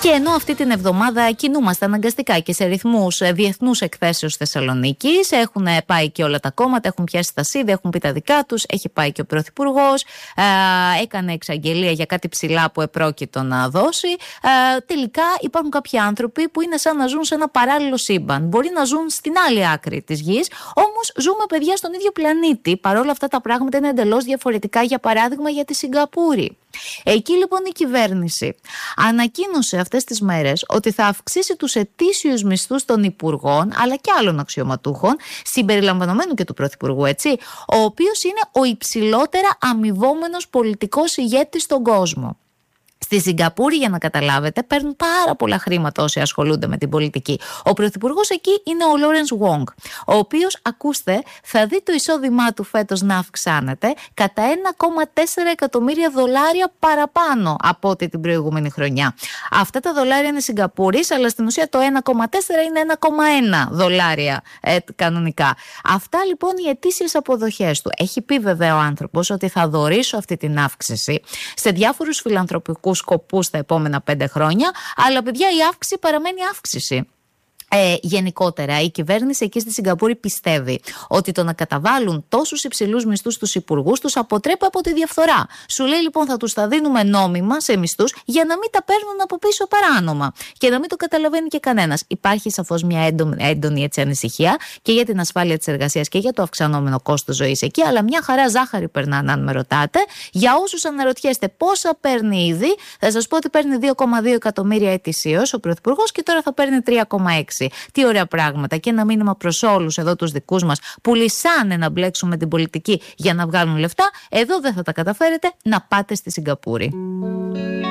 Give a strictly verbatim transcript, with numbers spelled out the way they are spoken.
Και ενώ αυτή την εβδομάδα κινούμαστε αναγκαστικά και σε ρυθμούς διεθνούς εκθέσεως Θεσσαλονίκης, έχουν πάει και όλα τα κόμματα, έχουν πιάσει τα σίδη, έχουν πει τα δικά τους, έχει πάει και ο Πρωθυπουργός, ε, έκανε εξαγγελία για κάτι ψηλά που επρόκειτο να δώσει. Ε, τελικά υπάρχουν κάποιοι άνθρωποι που είναι σαν να ζουν σε ένα παράλληλο σύμπαν. Μπορεί να ζουν στην άλλη άκρη της γης, όμως ζούμε, παιδιά, στον ίδιο πλανήτη. Παρόλα αυτά τα πράγματα είναι εντελώς διαφορετικά, για παράδειγμα για τη Σιγκαπούρη. Εκεί λοιπόν η κυβέρνηση ανακοίνωσε αυτές τις μέρες ότι θα αυξήσει τους ετήσιους μισθούς των υπουργών αλλά και άλλων αξιωματούχων, συμπεριλαμβανομένου και του Πρωθυπουργού, έτσι, ο οποίος είναι ο υψηλότερα αμοιβόμενος πολιτικός ηγέτης στον κόσμο. Στη Σιγκαπούρη, για να καταλάβετε, παίρνουν πάρα πολλά χρήματα όσοι ασχολούνται με την πολιτική. Ο πρωθυπουργός εκεί είναι ο Λόρενς Γουόγκ, ο οποίος, ακούστε, θα δει το εισόδημά του φέτος να αυξάνεται κατά ένα κόμμα τέσσερα εκατομμύρια δολάρια παραπάνω από ό,τι την προηγούμενη χρονιά. Αυτά τα δολάρια είναι Σιγκαπούρης, αλλά στην ουσία το ένα κόμμα τέσσερα είναι ένα κόμμα ένα δολάρια ε, κανονικά. Αυτά λοιπόν οι ετήσιες αποδοχές του. Έχει πει βέβαια ο άνθρωπος ότι θα δωρήσω αυτή την αύξηση σε διάφορους φιλανθρωπικούς σκοπούς τα επόμενα πέντε χρόνια, αλλά παιδιά η αύξηση παραμένει αύξηση. Ε, γενικότερα η κυβέρνηση εκεί στη Σιγκαπούρη πιστεύει ότι το να καταβάλουν τόσους υψηλούς μισθούς στους υπουργούς τους αποτρέπει από τη διαφθορά. Σου λέει λοιπόν θα τους τα δίνουμε νόμιμα σε μισθούς για να μην τα παίρνουν από πίσω παράνομα και να μην το καταλαβαίνει και κανένας. Υπάρχει σαφώς μια έντονη, έντονη έτσι, ανησυχία και για την ασφάλεια της εργασίας και για το αυξανόμενο κόστος ζωής εκεί, αλλά μια χαρά ζάχαρη περνάνε, αν με ρωτάτε. Για όσους αναρωτιέστε πόσα παίρνει ήδη, θα σας πω ότι παίρνει δύο κόμμα δύο εκατομμύρια ετησίως ο Πρωθυπουργός και τώρα θα παίρνει τρία κόμμα έξι. Τι ωραία πράγματα. Και ένα μήνυμα προς όλους εδώ τους δικούς μας που λυσάνε να μπλέξουν με την πολιτική για να βγάλουν λεφτά. Εδώ δεν θα τα καταφέρετε, να πάτε στη Σιγκαπούρη.